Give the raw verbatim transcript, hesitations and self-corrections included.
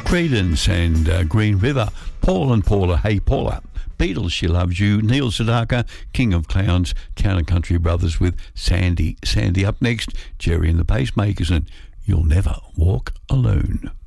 Creedence and uh, Green River, Paul and Paula, Hey Paula, Beatles, She Loves You, Neil Sedaka, King of Clowns, Town and Country Brothers with Sandy. Sandy up next, Jerry and the Pacemakers and You'll Never Walk Alone.